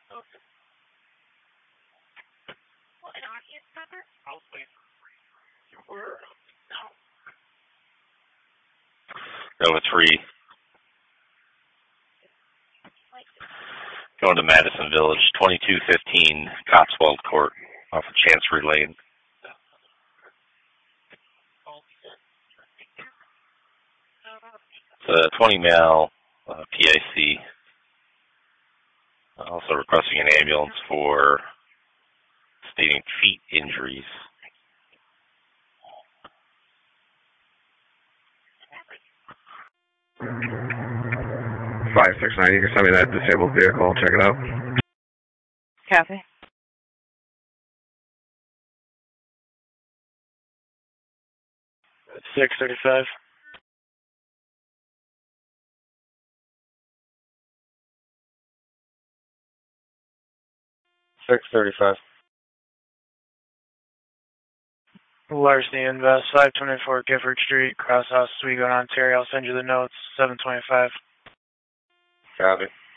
Nova 3. Going to Madison Village, 2215 Cotswold Court off of Chancery Lane. It's a 20-mile PIC. Also requesting an ambulance for stating feet injuries. 569, you can send me that disabled vehicle, I'll check it out. Copy. $635. $635. Larceny Invest, 524 Gifford Street, Crosshouse, Oswego, Ontario. I'll send you the notes, 725. Copy.